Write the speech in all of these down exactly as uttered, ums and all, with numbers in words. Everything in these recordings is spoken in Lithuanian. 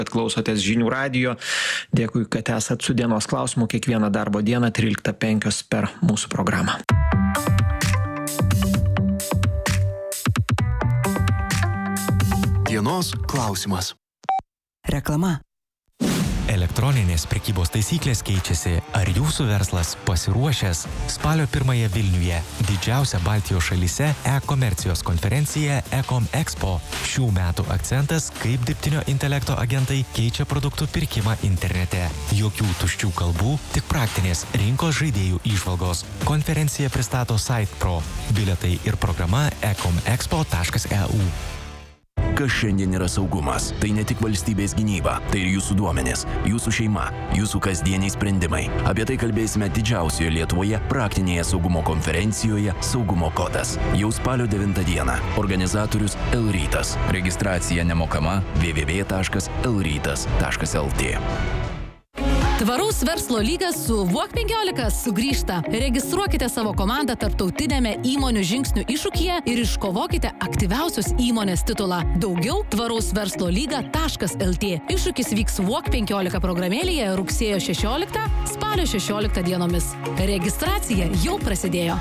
kad klausotės žinių radijo. Dėkui, kad esat su dienos klausimu kiekvieną darbo dieną tryliktą penkios per mūsų programą. Dienos klausimas. Reklama. Elektroninės prekybos taisyklės keičiasi. Ar jūsų verslas pasiruošęs? Spalio pirmąją Vilniuje, didžiausia Baltijos šalyse e-komercijos konferencija e-com expo. Šių metų akcentas, kaip dirbtinio intelekto agentai keičia produktų pirkimą internete. Jokių tuščių kalbų, tik praktinės rinkos žaidėjų įžvalgos. Konferencija pristato SitePro. Bilietai ir programa e com expo taškas e u. Kas šiandien yra saugumas? Tai ne tik valstybės gynyba, tai ir jūsų duomenys, jūsų šeima, jūsų kasdieniai sprendimai. Apie tai kalbėsime didžiausioje Lietuvoje praktinėje saugumo konferencijoje Saugumo kodas. Jau spalio devintą dieną. Organizatorius L-Rytas. Registracija nemokama w w w taškas l rytas taškas l t. Tvaraus verslo lygas su Walk penkiolika sugrįžta. Registruokite savo komandą tarptautinėme įmonių žingsnių iššūkyje ir iškovokite aktyviausios įmonės titulą. Daugiau tvaraus verslo lyga taškas l t. Iššūkis vyks Walk penkiolika programėlėje rugsėjo šešioliktą, spalio šešioliktą dienomis. Registracija jau prasidėjo.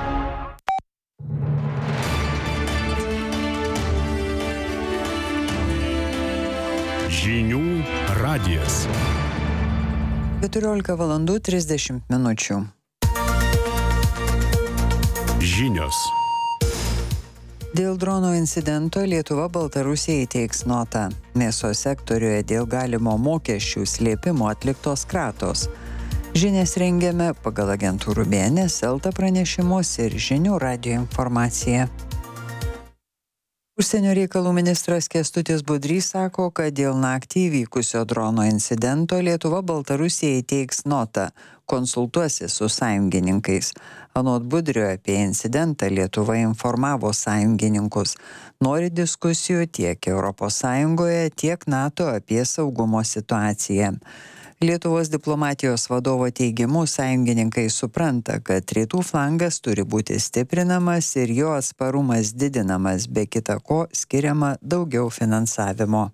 Žinių radijas. keturiolika valandų trisdešimt minučių. Žinios. Dėl drono incidento Lietuva Baltarusijai įteiks notą. Mėsos sektoriuje dėl galimo mokesčių slėpimo atliktos kratos. Žinias rengiame pagal agentūrų B N S, Elta pranešimus ir žinių radijo informaciją. Užsienio reikalų ministras Kęstutis Budrys sako, kad dėl naktį įvykusio drono incidento Lietuva Baltarusijai įteiks notą, konsultuosis su sąjungininkais. Anot Budrio apie incidentą Lietuva informavo sąjungininkus. Nori diskusijų tiek Europos Sąjungoje, tiek NATO apie saugumo situaciją. Lietuvos diplomatijos vadovo teigimu sąjungininkai supranta, kad rytų flangas turi būti stiprinamas ir jo atsparumas didinamas, be kita ko skiriama daugiau finansavimo.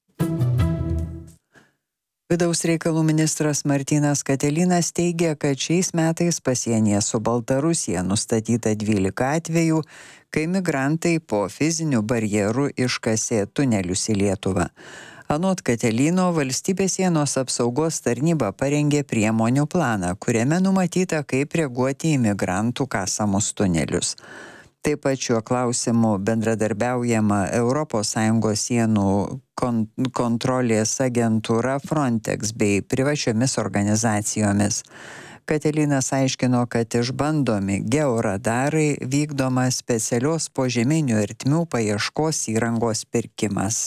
Vidaus reikalų ministras Martynas Katelinas teigia, kad šiais metais pasienyje su Baltarusija nustatyta dvylika atvejų, kai migrantai po fizinių barjerų iškasė tunelius į Lietuvą. Anot Katelino, valstybės sienos apsaugos tarnyba parengė priemonių planą, kuriame numatyta, kaip reaguoti į migrantų kasamus tunelius. Taip pat šiuo klausimu bendradarbiaujama Europos Sąjungos sienų kon- kontrolės agentūra Frontex bei privačiomis organizacijomis. Katelinas aiškino, kad išbandomi georadarai, vykdoma specialios požeminių ertmių paieškos įrangos pirkimas.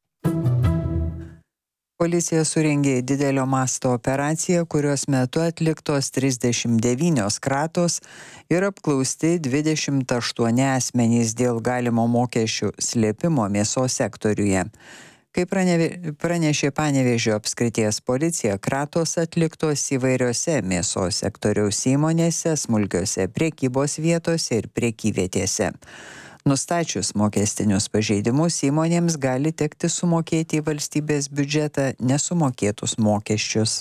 Policija surengė didelio masto operaciją, kurios metu atliktos trisdešimt devynios kratos ir apklausti dvidešimt aštuoni asmenys dėl galimo mokesčių slėpimo mėsos sektoriuje. Kaip pranešė Panevėžio apskrities policija, kratos atliktos įvairiose mėsos sektoriaus įmonėse, smulkiose prekybos vietose ir prekyvietėse. Nustačius mokestinius pažeidimus įmonėms gali tekti sumokėti į valstybės biudžetą nesumokėtus mokesčius.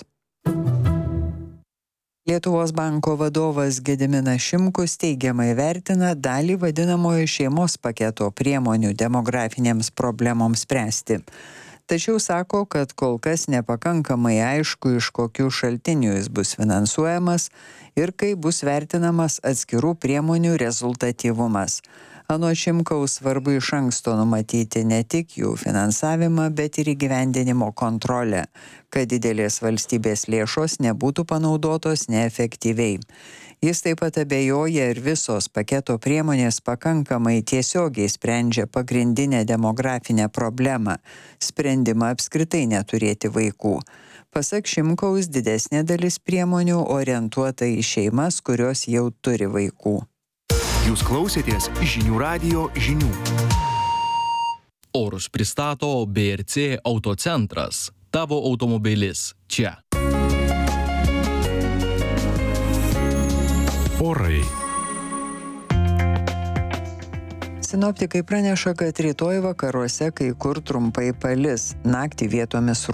Lietuvos banko vadovas Gediminas Šimkus teigiamai vertina dalį vadinamojo šeimos paketo priemonių demografinėms problemoms spręsti. Tačiau sako, kad kol kas nepakankamai aišku, iš kokių šaltinių jis bus finansuojamas ir kaip bus vertinamas atskirų priemonių rezultatyvumas. Anot Šimkaus svarbu iš anksto numatyti ne tik jų finansavimą, bet ir įgyvendinimo kontrolę, kad didelės valstybės lėšos nebūtų panaudotos neefektyviai. Jis taip pat abejoja, ir visos paketo priemonės pakankamai tiesiogiai sprendžia pagrindinę demografinę problemą – sprendimą apskritai neturėti vaikų. Pasak Šimkaus, didesnė dalis priemonių orientuota į šeimas, kurios jau turi vaikų. Jūs klausėtės žinių radijo žinių. Orus pristato B R C Autocentras. Tavo automobilis čia. Orai. sinoptikai praneša, kad rytoj vakaruose kai kur trumpai palis, naktį vietomis